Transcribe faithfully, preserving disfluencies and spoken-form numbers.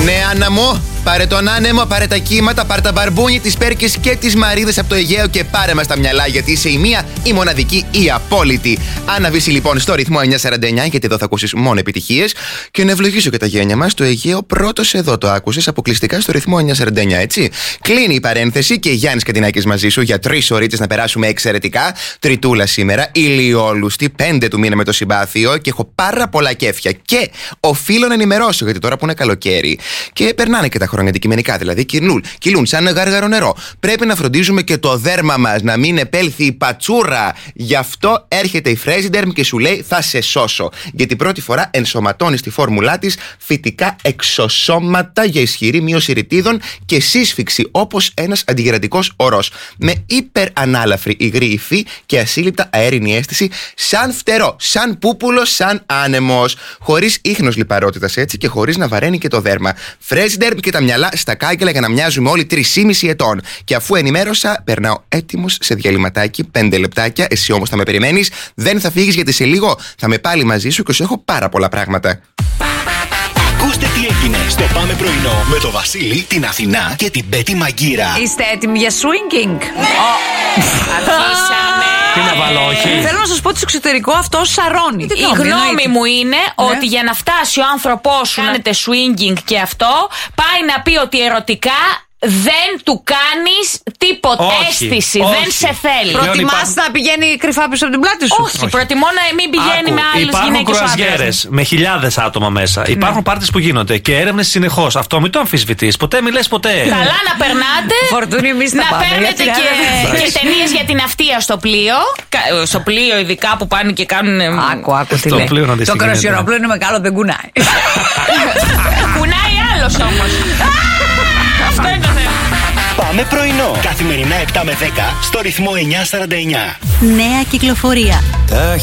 Ναι, Άννα μου, πάρε τον άνεμο, πάρε τα κύματα, πάρε τα μπαρμπούνι, τις πέρκες και τις μαρίδες από το Αιγαίο και πάρε μας τα μυαλά, γιατί είσαι η μία, η μοναδική, η απόλυτη. Άννα Βύση λοιπόν στο ρυθμό εννιακόσια σαράντα εννιά, γιατί εδώ θα ακούσεις μόνο επιτυχίες. Και να ευλογήσω και τα γένια μας, το Αιγαίο πρώτος εδώ το άκουσες αποκλειστικά στο ρυθμό εννιακόσια σαράντα εννιά, έτσι. Κλείνει η παρένθεση και Γιάννης Κατινάκης μαζί σου για τρεις ωρίτσες να περάσουμε εξαιρετικά. Τριτούλα σήμερα, ηλιόλουστη, πέντε του μήνα με το συμπάθειο και έχω πάρα πολλά κέφια. Και οφείλω να ενημερώσω, γιατί τώρα που είναι καλοκαίρι και περνάνε και τα χρόνια αντικειμενικά, δηλαδή κυλούν, κυλούν σαν γάργαρο νερό. Πρέπει να φροντίζουμε και το δέρμα μας να μην επέλθει η πατσούρα. Γι' αυτό έρχεται η Fresiderm και σου λέει θα σε σώσω. Γιατί πρώτη φορά ενσωματώνει στη φόρμουλά της φυτικά εξωσώματα για ισχυρή μείωση ρητίδων και σύσφυξη όπως ένας αντιγερατικός ορός. Με υπερανάλαφρη υγρή υφή και ασύλληπτα αέρινη αίσθηση, σαν φτερό, σαν πούπουλο, σαν άνεμος. Χωρίς ίχνος λιπαρότητας έτσι και χωρίς να βαραίνει και το δέρμα. Fresiderm και τα μυαλά στα κάγκελα για να μοιάζουμε όλοι τρεις και μισό ετών. Και αφού ενημέρωσα, περνάω έτοιμος σε διαλυματάκι, πέντε λεπτάκια. Εσύ όμως θα με περιμένεις, δεν θα φύγεις γιατί σε λίγο θα με πάλι μαζί σου και σου έχω πάρα πολλά πράγματα. Ακούστε τι έγινε στο Πάμε Πρωινό με το Βασίλη, την Αθηνά και την Πέτη Μαγκύρα. Είστε έτοιμοι για swinging? Αρχίσαμε. Τι να βάλω, όχι. Θέλω να σας πω ότι στο εξωτερικό αυτό σαρώνει. Η γνώμη μου είναι ότι για να φτάσει ο άνθρωπός σου να κάνετε swinging και αυτό, πάει να πει ότι ερωτικά δεν του κάνεις τίποτα. Όχι, αίσθηση, όχι. δεν σε θέλει. Προτιμάς Υπάρχουν- να πηγαίνει κρυφά πίσω από την πλάτη σου? Όχι, προτιμώ να μην πηγαίνει Άκου, με άλλες υπάρχουν γυναίκες ο άντρας. κρουαζιέρες με χιλιάδες άτομα μέσα. Υπάρχουν πάρτις που γίνονται και έρευνες συνεχώς. Αυτό μην το αμφισβητείς. Ποτέ μη λες ποτέ. Καλά να περνάτε. Φορτούνι, εμείς θα Να πάμε, παίρνετε γιατί και, δεν- και ταινίες για την αυτεία στο πλοίο. Κα- Στο πλοίο, ειδικά που πάνε και κάνουν. ε, Άκου, άκου τι Στο λέει. πλοίο να δεις Το τι γίνεται. κροσιερόπλοιο είναι μεγάλο, δεν κουνάει. Κουνάει άλλος όμως. Αυτό είναι το θέμα. Πάμε Πρωινό. Καθημερινά επτά με δέκα στο ρυθμό εννιακόσια σαράντα εννιά. Νέα κυκλοφορία.